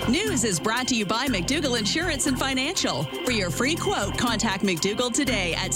News is brought to you by McDougall Insurance and Financial. For your free quote, contact McDougall today at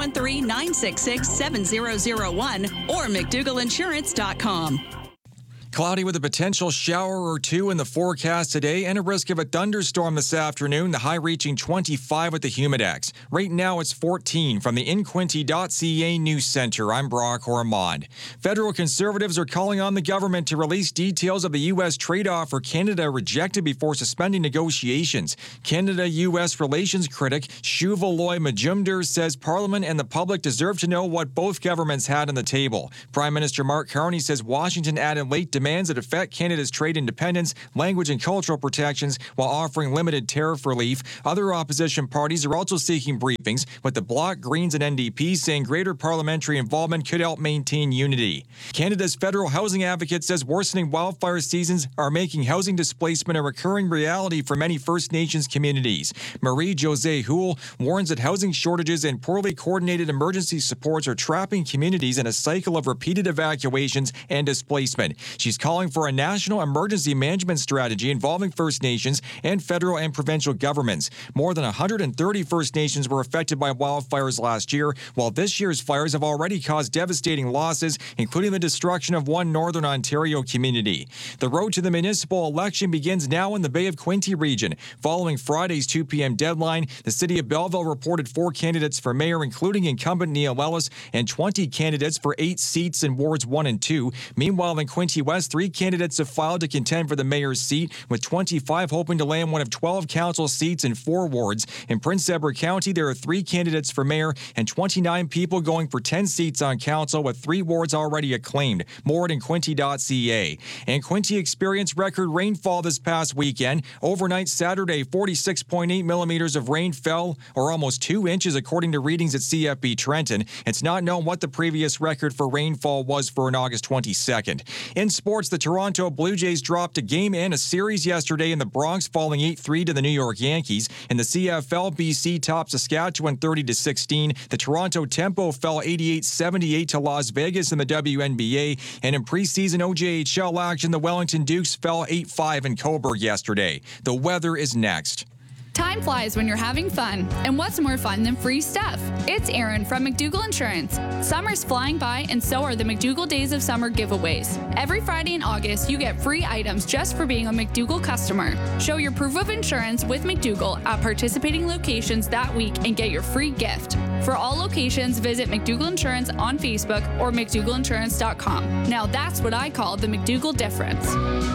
613-966-7001 or McDougallinsurance.com. Cloudy with a potential shower or two in the forecast today and a risk of a thunderstorm this afternoon, the high reaching 25 with the humidex. Right now it's 14. From the InQuinty.ca News Center, I'm Brock Ormond. Federal Conservatives are calling on the government to release details of the U.S. trade offer Canada rejected before suspending negotiations. Canada-U.S. relations critic Shuvaloy Majumdar says Parliament and the public deserve to know what both governments had on the table. Prime Minister Mark Carney says Washington added late demands that affect Canada's trade independence, language and cultural protections while offering limited tariff relief. Other opposition parties are also seeking briefings, with the Bloc, Greens and NDP saying greater parliamentary involvement could help maintain unity. Canada's federal housing advocate says worsening wildfire seasons are making housing displacement a recurring reality for many First Nations communities. Marie-Josée Houle warns that housing shortages and poorly coordinated emergency supports are trapping communities in a cycle of repeated evacuations and displacement. She's calling for a national emergency management strategy involving First Nations and federal and provincial governments. More than 130 First Nations were affected by wildfires last year, while this year's fires have already caused devastating losses, including the destruction of one Northern Ontario community. The road to the municipal election begins now in the Bay of Quinte region. Following Friday's 2 p.m. deadline, the city of Belleville reported 4 candidates for mayor, including incumbent Neil Ellis, and 20 candidates for 8 seats in wards 1 and 2. Meanwhile, in Quinte West, 3 candidates have filed to contend for the mayor's seat, with 25 hoping to land one of 12 council seats in 4 wards. In Prince Edward County, there are 3 candidates for mayor and 29 people going for 10 seats on council, with 3 wards already acclaimed. More at InQuinty.ca. And Quinte experienced record rainfall this past weekend. Overnight Saturday, 46.8 millimeters of rain fell, or almost 2 inches according to readings at CFB Trenton. It's not known what the previous record for rainfall was for an August 22nd. In sports, the Toronto Blue Jays dropped a game and a series yesterday in the Bronx, falling 8-3 to the New York Yankees. In the CFL, BC topped Saskatchewan 30-16. The Toronto Tempo fell 88-78 to Las Vegas in the WNBA. And in preseason OJHL action, the Wellington Dukes fell 8-5 in Cobourg yesterday. The weather is next. Time flies when you're having fun. And what's more fun than free stuff? It's Erin from McDougall Insurance. Summer's flying by, and so are the McDougall Days of Summer giveaways. Every Friday in August, you get free items just for being a McDougall customer. Show your proof of insurance with McDougall at participating locations that week and get your free gift. For all locations, visit McDougall Insurance on Facebook or McDougallinsurance.com. Now that's what I call the McDougall difference.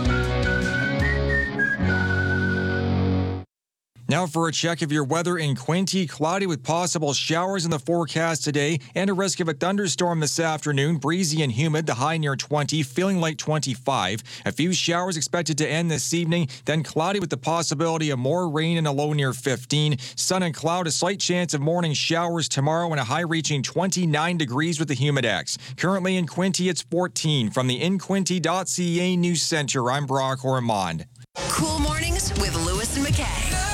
Now for a check of your weather in Quinte. Cloudy with possible showers in the forecast today and a risk of a thunderstorm this afternoon. Breezy and humid, the high near 20, feeling like 25. A few showers expected to end this evening, then cloudy with the possibility of more rain and a low near 15. Sun and cloud, a slight chance of morning showers tomorrow and a high reaching 29 degrees with the humidex. Currently in Quinte, it's 14. From the InQuinty.ca News Center, I'm Brock Ormond. Cool mornings with Lewis and McKay.